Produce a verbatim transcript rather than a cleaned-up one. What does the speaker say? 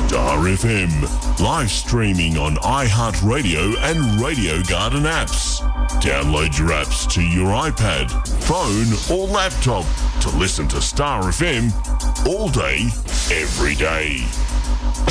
Star F M, live streaming on iHeartRadio and Radio Garden apps. Download your apps to your iPad, phone or laptop to listen to Star F M all day, every day.